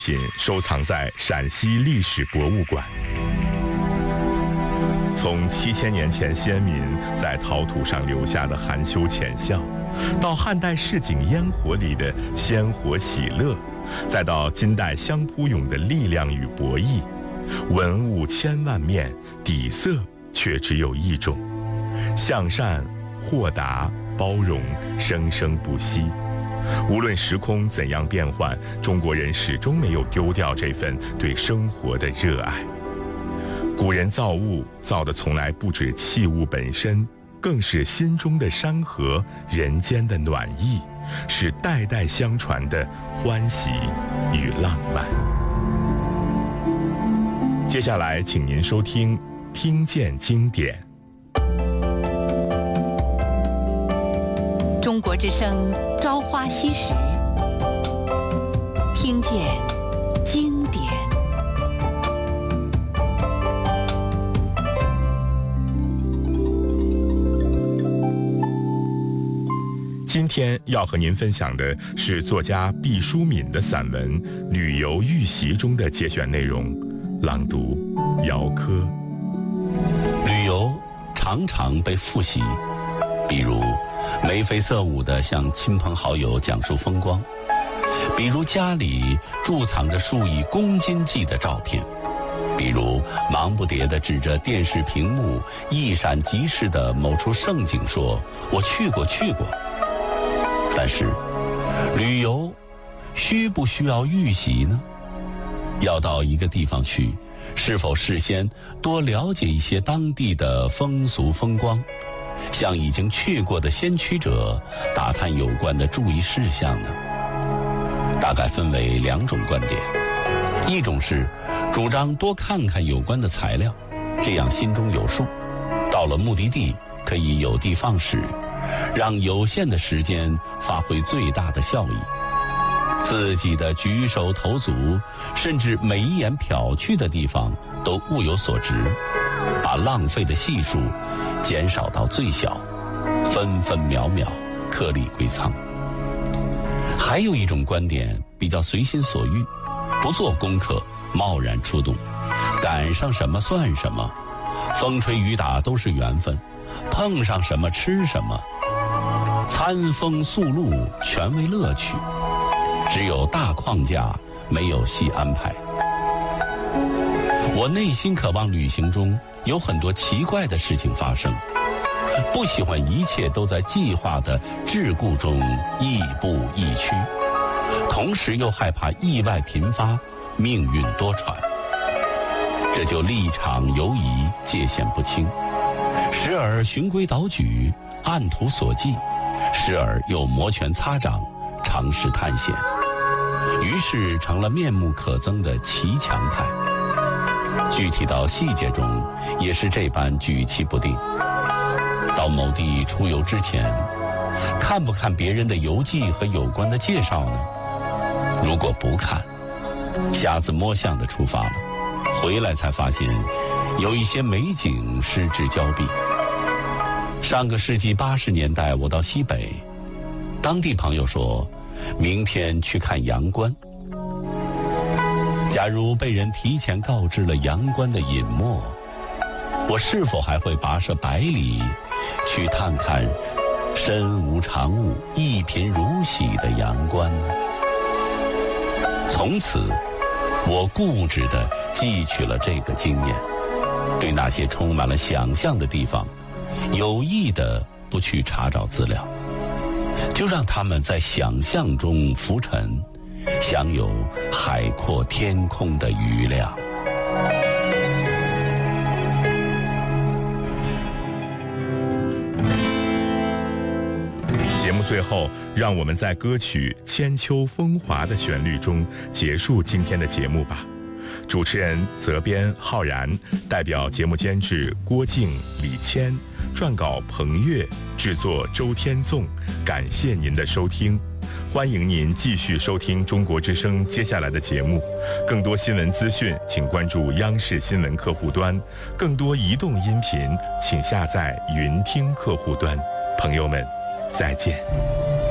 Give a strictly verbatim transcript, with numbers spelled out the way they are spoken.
品收藏在陕西历史博物馆。从七千年前先民在陶土上留下的含羞浅笑，到汉代市井烟火里的鲜活喜乐，再到今代相扑俑的力量与博弈，文物千万面，底色却只有一种：向善、豁达、包容，生生不息。无论时空怎样变换，中国人始终没有丢掉这份对生活的热爱。古人造物造的从来不止器物本身，更是心中的山河，人间的暖意，是代代相传的欢喜与浪漫。接下来请您收听《听见经典》。 中国之声朝花夕拾，听见经典。 今天要和您分享的是作家毕淑敏的散文《旅游遇袭》中的节选内容，朗读姚科。 旅游常常被复习，比如眉飞色舞地向亲朋好友讲述风光，比如家里贮藏着数以公斤计的照片，比如忙不迭地指着电视屏幕，一闪即逝的某处盛景说：“我去过，去过。”但是，旅游需不需要预习呢？要到一个地方去，是否事先多了解一些当地的风俗风光？向已经去过的先驱者打探有关的注意事项呢？大概分为两种观点，一种是主张多看看有关的材料，这样心中有数，到了目的地可以有的放矢，让有限的时间发挥最大的效益。自己的举手投足，甚至每一眼瞟去的地方都物有所值，把浪费的系数减少到最小，分分秒秒颗粒归仓。还有一种观点比较随心所欲，不做功课，贸然出动，赶上什么算什么，风吹雨打都是缘分，碰上什么吃什么，餐风宿露全为乐趣，只有大框架，没有细安排。我内心渴望旅行中有很多奇怪的事情发生，不喜欢一切都在计划的桎梏中亦步亦趋，同时又害怕意外频发，命运多舛。这就立场游移，界限不清，时而循规蹈矩，按图索骥，时而又摩拳擦掌，尝试探险，于是成了面目可憎的骑墙派。具体到细节中，也是这般举棋不定。到某地出游之前，看不看别人的游记和有关的介绍呢？如果不看，瞎子摸象的出发了，回来才发现有一些美景失之交臂。上个世纪八十年代，我到西北，当地朋友说明天去看阳关。假如被人提前告知了阳关的隐没，我是否还会跋涉百里去探看身无长物、一贫如洗的阳关呢？从此，我固执地汲取了这个经验，对那些充满了想象的地方，有意地不去查找资料，就让他们在想象中浮沉，享有海阔天空的余量。 节目最后，让我们在歌曲《千秋风华》的旋律中结束今天的节目吧。主持人责编浩然，代表节目监制郭静、李谦，撰稿彭越，制作周天纵。感谢您的收听，欢迎您继续收听中国之声接下来的节目。更多新闻资讯，请关注央视新闻客户端；更多移动音频，请下载云听客户端。朋友们，再见。